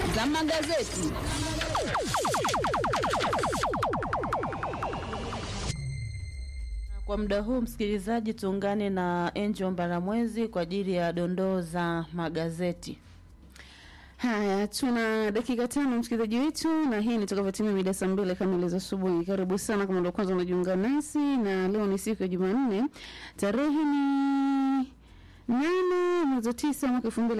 za magazeti. Kwa muda huu msikilizaji, tuungane na Angel Mbaramwezi kwa ajili ya dondoo za magazeti. Haya, tuna dakika 5 msikilizaji wetu, na hii ni tutakapotimia mida saa 2 kamili za asubuhi. Karibu sana kama ndio kwanza unajiunga nasi, na leo ni siku ya Jumanne, tarehe ni 8 mwezi wa 9 mwaka 2000.